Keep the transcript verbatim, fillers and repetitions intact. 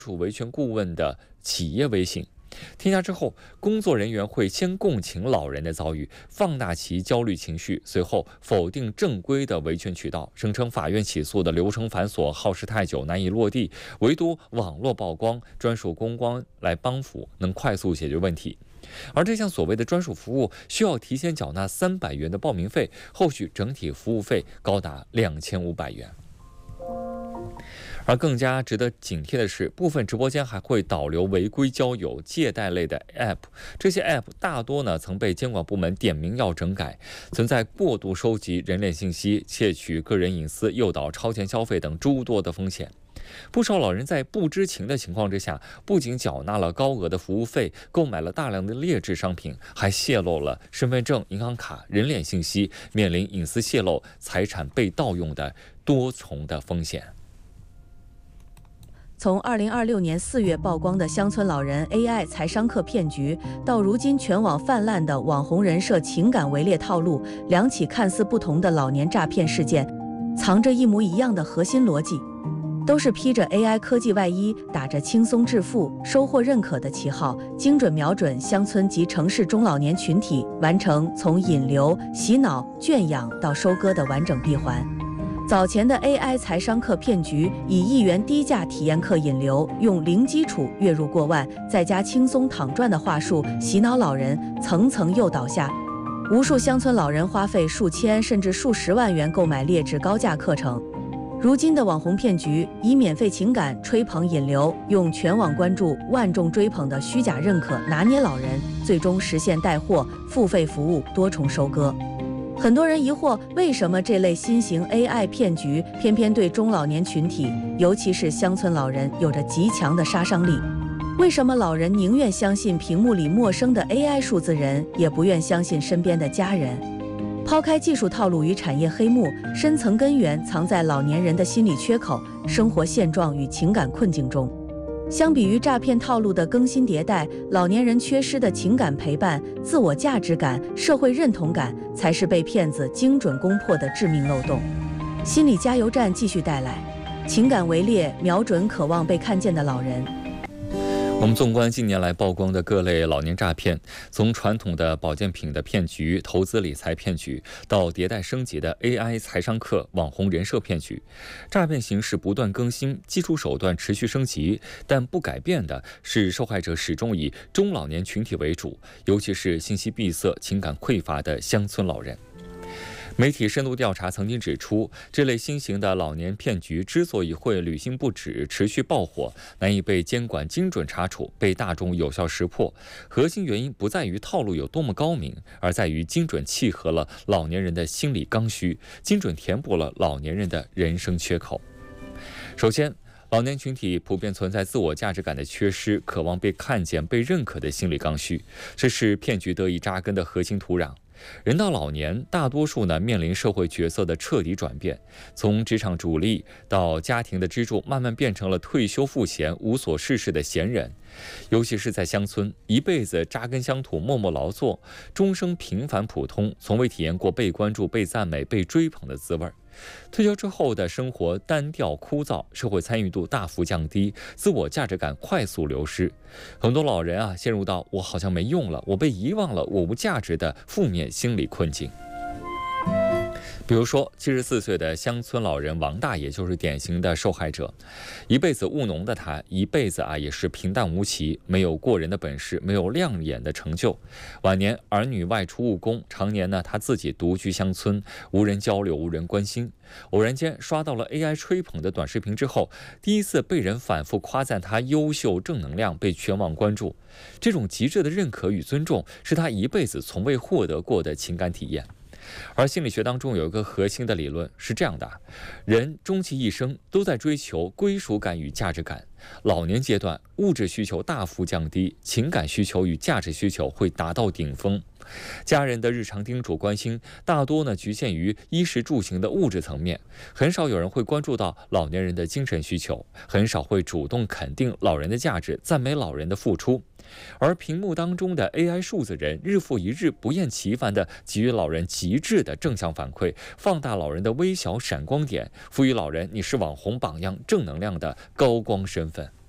属维权顾问的企业微信。添加之后，工作人员会先共情老人的遭遇，放大其焦虑情绪，随后否定正规的维权渠道，声称法院起诉的流程繁琐、耗时太久、难以落地，唯独网络曝光、专属公关来帮扶，能快速解决问题。而这项所谓的专属服务需要提前缴纳三百元的报名费，后续整体服务费高达两千五百元。而更加值得警惕的是，部分直播间还会导流违规交友、借贷类的 App， 这些 App 大多呢曾被监管部门点名要整改，存在过度收集人脸信息、窃取个人隐私、诱导超前消费等诸多的风险。不少老人在不知情的情况之下，不仅缴纳了高额的服务费，购买了大量的劣质商品，还泄露了身份证、银行卡、人脸信息，面临隐私泄露、财产被盗用的多重的风险。 从二零二六年四月曝光的乡村老人 A I 财商课骗局，到如今全网泛滥的网红人设情感围猎套路，两起看似不同的老年诈骗事件，藏着一模一样的核心逻辑，都是披着 A I 科技外衣，打着轻松致富、收获认可的旗号，精准瞄准乡村及城市中老年群体，完成从引流、洗脑、圈养到收割的完整闭环。早前的 A I 财商课骗局，以一元低价体验课引流，用零基础月入过万，在家轻松躺赚的话术洗脑老人，层层诱导下，无数乡村老人花费数千甚至数十万元购买劣质高价课程。如今的网红骗局，以免费情感吹捧引流，用全网关注、万众追捧的虚假认可拿捏老人，最终实现带货、付费服务多重收割。很多人疑惑，为什么这类新型 A I 骗局偏偏对中老年群体，尤其是乡村老人有着极强的杀伤力？为什么老人宁愿相信屏幕里陌生的 A I 数字人，也不愿相信身边的家人？抛开技术套路与产业黑幕，深层根源藏在老年人的心理缺口、生活现状与情感困境中。相比于诈骗套路的更新迭代，老年人缺失的情感陪伴、自我价值感、社会认同感，才是被骗子精准攻破的致命漏洞。心理加油站继续带来情感围猎，瞄准渴望被看见的老人。 我们纵观近年来曝光的各类老年诈骗，从传统的保健品的骗局、投资理财骗局，到迭代升级的 A I 财商课、网红人设骗局，诈骗形式不断更新，技术手段持续升级，但不改变的是受害者始终以中老年群体为主，尤其是信息闭塞、情感匮乏的乡村老人。媒体深度调查曾经指出，这类新型的老年骗局之所以会屡禁不止、持续爆火，难以被监管精准查处、被大众有效识破，核心原因不在于套路有多么高明，而在于精准契合了老年人的心理刚需，精准填补了老年人的人生缺口。首先，老年群体普遍存在自我价值感的缺失，渴望被看见、被认可的心理刚需，这是骗局得以扎根的核心土壤。人到老年，大多数呢面临社会角色的彻底转变，从职场主力到家庭的支柱，慢慢变成了退休赋闲、无所事事的闲人。尤其是在乡村，一辈子扎根乡土，默默劳作，终生平凡普通，从未体验过被关注、被赞美、被追捧的滋味。退休之后的生活单调枯燥，社会参与度大幅降低，自我价值感快速流失。很多老人啊，陷入到我好像没用了，我被遗忘了，我无价值的负面心理困境。比如说，七十四岁的乡村老人王大爷就是典型的受害者。一辈子务农的他，一辈子啊也是平淡无奇，没有过人的本事，没有亮眼的成就。晚年儿女外出务工，常年呢他自己独居乡村，无人交流，无人关心。偶然间刷到了 A I 吹捧的短视频之后，第一次被人反复夸赞他优秀、正能量，被全网关注。这种极致的认可与尊重，是他一辈子从未获得过的情感体验。而心理学当中有一个核心的理论是这样的：人终其一生都在追求归属感与价值感，老年阶段物质需求大幅降低，情感需求与价值需求会达到顶峰。家人的日常叮嘱关心大多呢局限于衣食住行的物质层面，很少有人会关注到老年人的精神需求，很少会主动肯定老人的价值，赞美老人的付出。而屏幕当中的 A I 数字人日复一日不厌其烦地给予老人极致的正向反馈，放大老人的微小闪光点，赋予老人你是网红榜样正能量的高光身份。